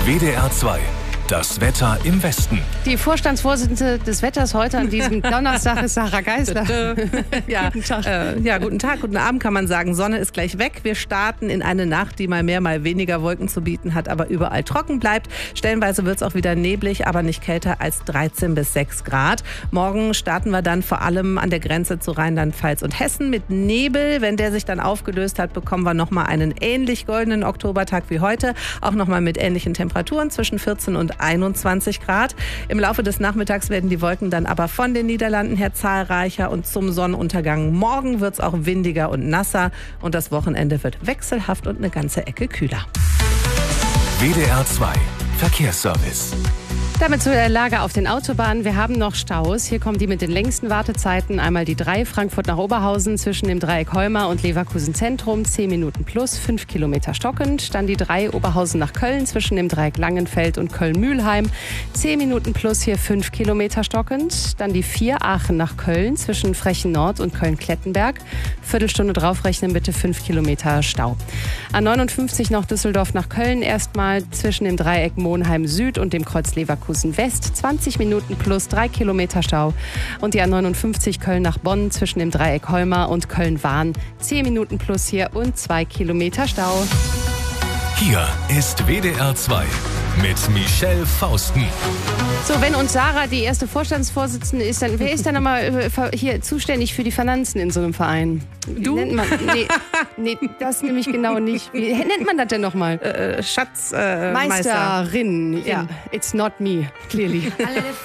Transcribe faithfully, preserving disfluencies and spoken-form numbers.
W D R zwei. Das Wetter im Westen. Die Vorstandsvorsitzende des Wetters heute an diesem Donnerstag ist Sarah Geisler. Ja, guten Tag. Äh, ja, guten Tag, guten Abend kann man sagen. Sonne ist gleich weg. Wir starten in eine Nacht, die mal mehr, mal weniger Wolken zu bieten hat, aber überall trocken bleibt. Stellenweise wird es auch wieder neblig, aber nicht kälter als dreizehn bis sechs Grad. Morgen starten wir dann vor allem an der Grenze zu Rheinland-Pfalz und Hessen mit Nebel. Wenn der sich dann aufgelöst hat, bekommen wir nochmal einen ähnlich goldenen Oktobertag wie heute. Auch nochmal mit ähnlichen Temperaturen zwischen vierzehn und einundzwanzig Grad. Im Laufe des Nachmittags werden die Wolken dann aber von den Niederlanden her zahlreicher und zum Sonnenuntergang morgen wird es auch windiger und nasser und das Wochenende wird wechselhaft und eine ganze Ecke kühler. W D R zwei Verkehrsservice. Damit zu der Lage auf den Autobahnen. Wir haben noch Staus. Hier kommen die mit den längsten Wartezeiten. Einmal die drei Frankfurt nach Oberhausen zwischen dem Dreieck Heuma und Leverkusen Zentrum. zehn Minuten plus, fünf Kilometer stockend. Dann die drei Oberhausen nach Köln zwischen dem Dreieck Langenfeld und Köln-Mühlheim. zehn Minuten plus, hier fünf Kilometer stockend. Dann die vier Aachen nach Köln zwischen Frechen Nord und Köln-Klettenberg. Viertelstunde draufrechnen, bitte fünf Kilometer Stau. A neunundfünfzig nach Düsseldorf nach Köln erstmal zwischen dem Dreieck Monheim Süd und dem Kreuz Leverkusen West, zwanzig Minuten plus, drei Kilometer Stau. Und die A neunundfünfzig Köln nach Bonn zwischen dem Dreieck Heuma und Köln-Wahn, zehn Minuten plus hier und zwei Kilometer Stau. Hier ist W D R zwei mit Michelle Fausten. So, wenn uns Sarah die erste Vorstandsvorsitzende ist, dann wer ist dann nochmal hier zuständig für die Finanzen in so einem Verein? Wie Du? nennt man, nee, nee, das nämlich genau nicht. Wie nennt man das denn nochmal? Äh, Schatzmeister. Äh, Meister. Meisterin. Ja. It's not me, clearly.